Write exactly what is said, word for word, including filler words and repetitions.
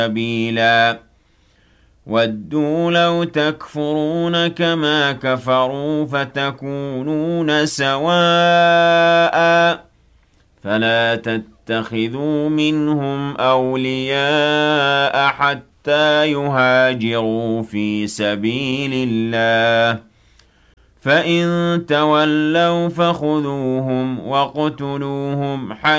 سبيلا وَدُّوا لَوْ تَكْفُرُونَ كَمَا كَفَرُوا فَتَكُونُونَ سَوَاءً فَلَا تَتَّخِذُوا مِنْهُمْ أَوْلِيَاءَ حَتَّى يُهَاجِرُوا فِي سَبِيلِ اللَّهِ ۚ فَإِن تَوَلَّوْا فَخُذُوهُمْ وَاقْتُلُوهُمْ حَيْثُ